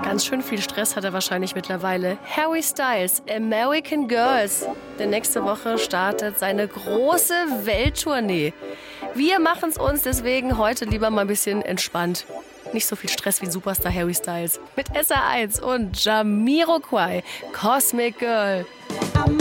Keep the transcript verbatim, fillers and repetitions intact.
Ganz schön viel Stress hat er wahrscheinlich mittlerweile. Harry Styles, American Girls. Denn nächste Woche startet seine große Welttournee. Wir machen es uns deswegen heute lieber mal ein bisschen entspannt. Nicht so viel Stress wie Superstar Harry Styles. Mit S R eins und Jamiroquai, Cosmic Girl.